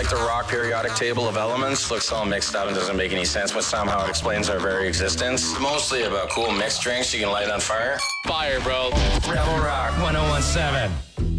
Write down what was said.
like the rock periodic table of elements. Looks all mixed up and doesn't make any sense, but somehow it explains our very existence. Mostly about cool mixed drinks you can light on fire. Fire, bro. Rebel Rock 1017.